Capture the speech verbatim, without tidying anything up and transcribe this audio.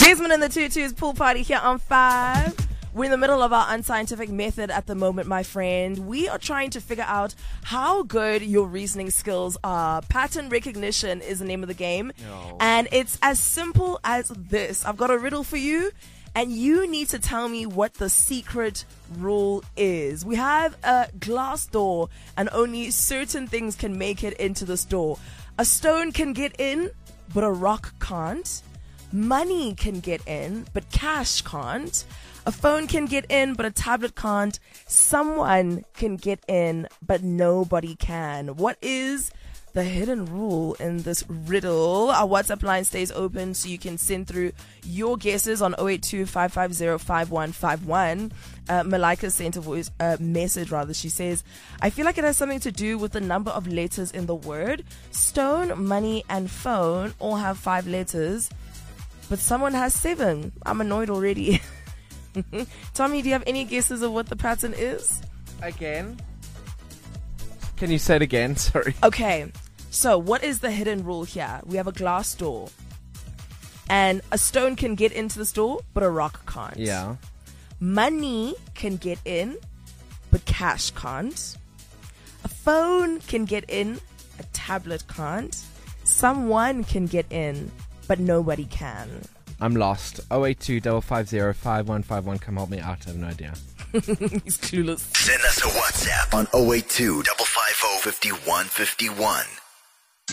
Desmond and the Tutus pool party here on Five. We're in the middle of our unscientific method at the moment, my friend. We are trying to figure out how good your reasoning skills are. Pattern recognition is the name of the game. No. And it's as simple as this. I've got a riddle for you, and you need to tell me what the secret rule is. We have a glass door, and only certain things can make it into this door. A stone can get in, but a rock can't. Money can get in, but cash can't. A phone can get in, but a tablet can't. Someone can get in, but nobody can. What is the hidden rule in this riddle? Our WhatsApp line stays open, so you can send through your guesses on zero eight two, five five zero, five one five one. Uh, Malika sent a voice uh, message, rather. She says, I feel like it has something to do with the number of letters in the word. Stone, money, and phone all have five letters, but someone has seven. I'm annoyed already. Tommy, do you have any guesses of what the pattern is? Again? Can you say it again? Sorry. Okay, so what is the hidden rule here? We have a glass door, and a stone can get into this door, but a rock can't. Yeah. Money can get in, but cash can't. A phone can get in, a tablet can't. Someone can get in, but nobody can. I'm lost. zero eight two, five five zero, five one five one. Come help me out. I have no idea. He's clueless. Send us a WhatsApp on zero eight two, five five zero, five one five one.